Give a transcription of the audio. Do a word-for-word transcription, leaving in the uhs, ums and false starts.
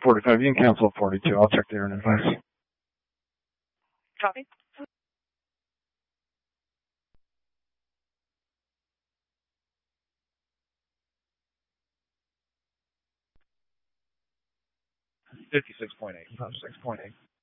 forty-five. You can cancel at forty-two. I'll check the air advice. Copy. fifty-six point eight. six point eight.